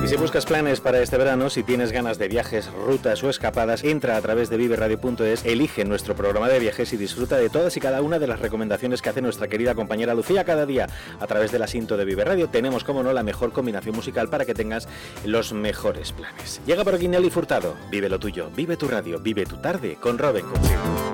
Y si buscas planes para este verano, si tienes ganas de viajes, rutas o escapadas, entra a través de viveradio.es, elige nuestro programa de viajes y disfruta de todas y cada una de las recomendaciones que hace nuestra querida compañera Lucía cada día. A través del asiento de Vive Radio tenemos, como no, la mejor combinación musical para que tengas los mejores planes. Llega por aquí Nelly Furtado. Vive lo tuyo, vive tu radio, vive tu tarde con Robin Consigo.